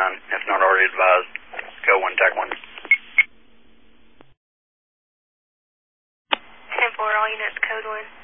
9, if not already advised. Go 1, TAC 1. 10-4, all units, code 1.